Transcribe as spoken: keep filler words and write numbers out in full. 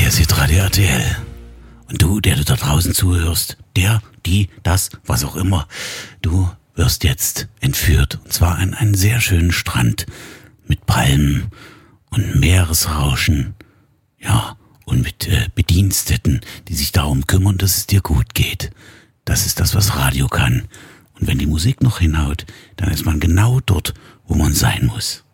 Hier ist Radio R T L. Und du, der du da draußen zuhörst, der, die, das, was auch immer, du wirst jetzt entführt. Und zwar an einen sehr schönen Strand mit Palmen und Meeresrauschen. Ja, und mit äh, Bediensteten, die sich darum kümmern, dass es dir gut geht. Das ist das, was Radio kann. Und wenn die Musik noch hinhaut, dann ist man genau dort, wo man sein muss.